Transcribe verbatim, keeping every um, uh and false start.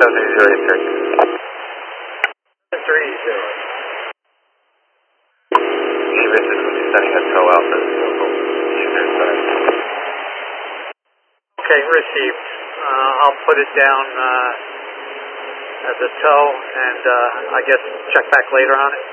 seven three zero eight six. Three zero. Davis is going to be sending a tow out for this vehicle. User side. Okay, received. Uh, I'll put it down uh, as a tow, and uh, I guess check back later on it.